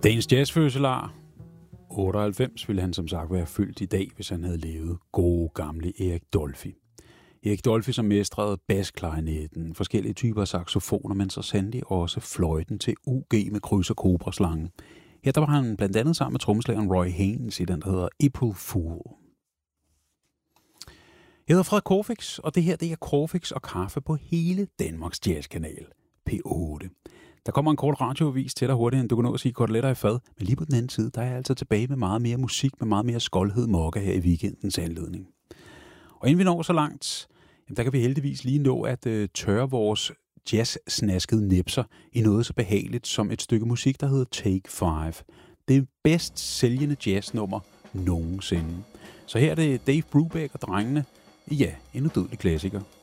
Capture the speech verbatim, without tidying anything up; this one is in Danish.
Dagens jazzfødselar, otteoghalvfems, ville han som sagt være fyldt i dag, hvis han havde levet. Gode gamle Erik Dolphy. Erik Dolphy, som mestrede basklarinetten, forskellige typer af saxofoner, men så sandelig også fløjten til U G med kryds og kobraslangen. Her der var han blandt andet sammen med trommeslageren Roy Haynes i den, der hedder April Fool. Jeg hedder Frederik Corfix, og det her det er Corfix og kaffe på hele Danmarks jazzkanal, P otte. Der kommer en kort radioavis til dig hurtigt, end du kan nå at sige koteletter i fad. Men lige på den anden side, der er jeg altså tilbage med meget mere musik, med meget mere skoldhed mokka her i weekendens anledning. Og inden vi når så langt, jamen, der kan vi heldigvis lige nå at øh, tørre vores jazz-snaskede nipser i noget så behageligt som et stykke musik, der hedder Take Five. Det er bedst sælgende jazznummer nogensinde. Så her er det Dave Brubeck og drengene. Ja, en udødelig klassiker.